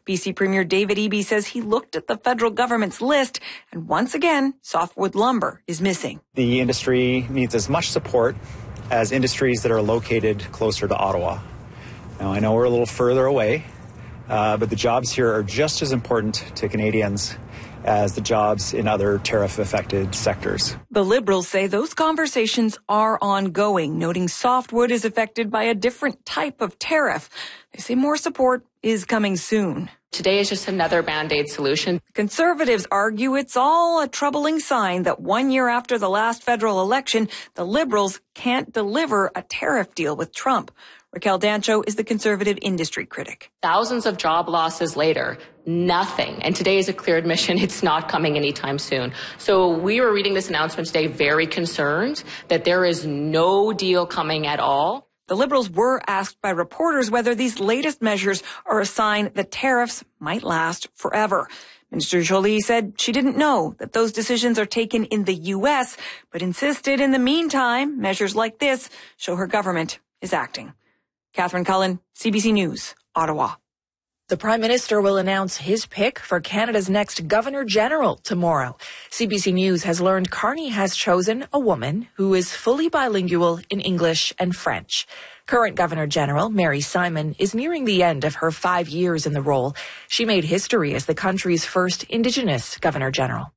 BC Premier David Eby says he looked at the federal government's list, and once again, softwood lumber is missing. The industry needs as much support as industries that are located closer to Ottawa. Now, I know we're a little further away, but the jobs here are just as important to Canadians as the jobs in other tariff-affected sectors. The Liberals say those conversations are ongoing, noting softwood is affected by a different type of tariff. They say more support is coming soon. Today is just another Band-Aid solution. Conservatives argue it's all a troubling sign that 1 year after the last federal election, the Liberals can't deliver a tariff deal with Trump. Raquel Dancho is the Conservative industry critic. Thousands of job losses later, nothing. And today is a clear admission it's not coming anytime soon. So we were reading this announcement today very concerned that there is no deal coming at all. The Liberals were asked by reporters whether these latest measures are a sign that tariffs might last forever. Minister Joly said she didn't know that those decisions are taken in the U.S., but insisted in the meantime, measures like this show her government is acting. Catherine Cullen, CBC News, Ottawa. The Prime Minister will announce his pick for Canada's next Governor-General tomorrow. CBC News has learned Carney has chosen a woman who is fully bilingual in English and French. Current Governor-General Mary Simon is nearing the end of her 5 years in the role. She made history as the country's first Indigenous Governor-General.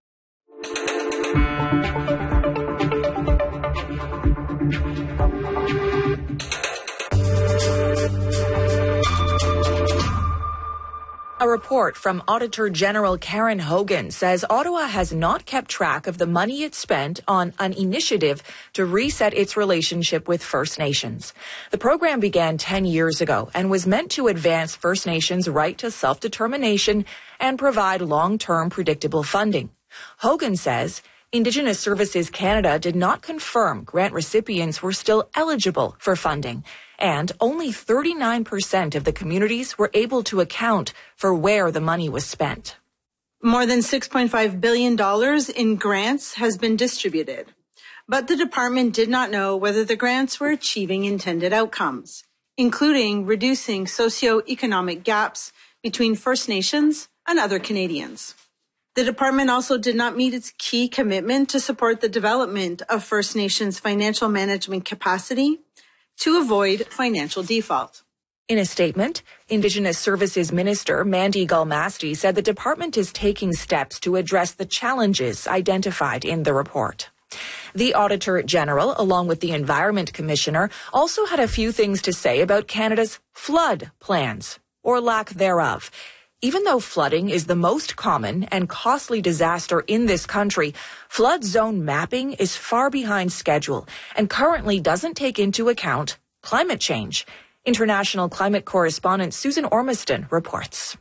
A report from Auditor General Karen Hogan says Ottawa has not kept track of the money it spent on an initiative to reset its relationship with First Nations. The program began 10 years ago and was meant to advance First Nations' right to self-determination and provide long-term predictable funding. Hogan says Indigenous Services Canada did not confirm grant recipients were still eligible for funding, and only 39% of the communities were able to account for where the money was spent. More than $6.5 billion in grants has been distributed, but the department did not know whether the grants were achieving intended outcomes, including reducing socioeconomic gaps between First Nations and other Canadians. The department also did not meet its key commitment to support the development of First Nations financial management capacity to avoid financial default. In a statement, Indigenous Services Minister Mandy Galmasti said the department is taking steps to address the challenges identified in the report. The Auditor General, along with the Environment Commissioner, also had a few things to say about Canada's flood plans, or lack thereof. Even though flooding is the most common and costly disaster in this country, flood zone mapping is far behind schedule and currently doesn't take into account climate change. International climate correspondent Susan Ormiston reports.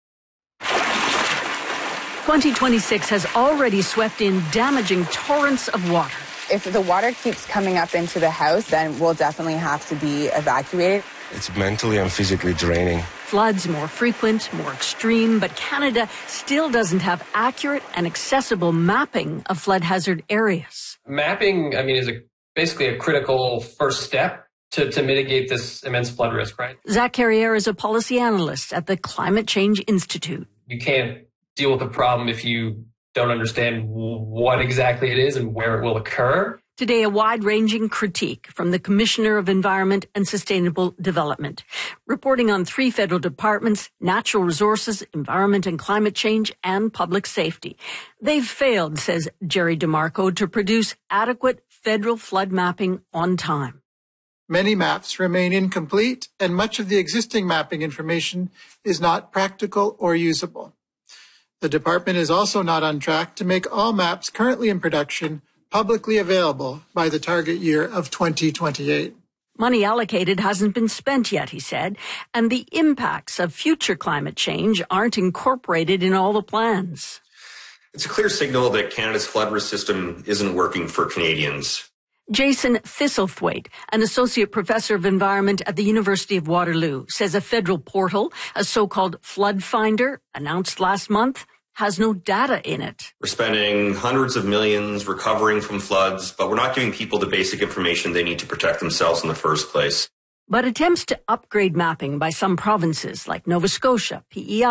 2026 has already swept in damaging torrents of water. If the water keeps coming up into the house, then we'll definitely have to be evacuated. It's mentally and physically draining. Floods more frequent, more extreme, but Canada still doesn't have accurate and accessible mapping of flood hazard areas. Mapping, is basically a critical first step to mitigate this immense flood risk, right? Zach Carriere is a policy analyst at the Climate Change Institute. You can't deal with a problem if you don't understand what exactly it is and where it will occur. Today, a wide-ranging critique from the Commissioner of Environment and Sustainable Development, reporting on 3 federal departments: Natural Resources, Environment and Climate Change, and Public Safety. They've failed, says Jerry DeMarco, to produce adequate federal flood mapping on time. Many maps remain incomplete, and much of the existing mapping information is not practical or usable. The department is also not on track to make all maps currently in production publicly available by the target year of 2028. Money allocated hasn't been spent yet, he said, and the impacts of future climate change aren't incorporated in all the plans. It's a clear signal that Canada's flood risk system isn't working for Canadians. Jason Thistlethwaite, an associate professor of environment at the University of Waterloo, says a federal portal, a so-called flood finder, announced last month, has no data in it. We're spending hundreds of millions recovering from floods, but we're not giving people the basic information they need to protect themselves in the first place. But attempts to upgrade mapping by some provinces like Nova Scotia, PEI,